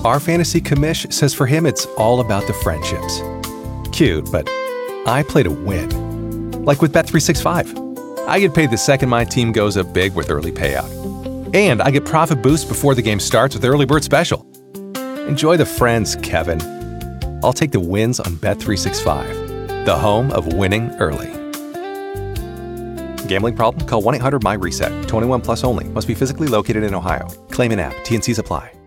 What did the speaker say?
Our fantasy commish says for him it's all about the friendships. Cute, but I play to win. Like with Bet365. I get paid the second my team goes up big with early payout. And I get profit boost before the game starts with Early Bird Special. Enjoy the friends, Kevin. I'll take the wins on Bet365, the home of winning early. Gambling problem? Call 1-800-MY-RESET. 21 plus only. Must be physically located in Ohio. Claim in app. T&Cs apply.